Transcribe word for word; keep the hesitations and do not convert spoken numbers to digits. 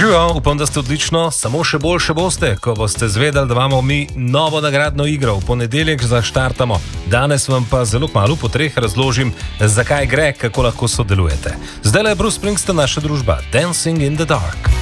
Živijo, upam, da ste odlično, samo še boljše boste, ko boste zvedeli, da imamo mi novo nagradno igro. V ponedeljek zaštartamo, danes vam pa zelo kmalu po treh razložim, zakaj gre, kako lahko sodelujete. Zdaj le Bruce Springsteen, naša družba, Dancing in the Dark.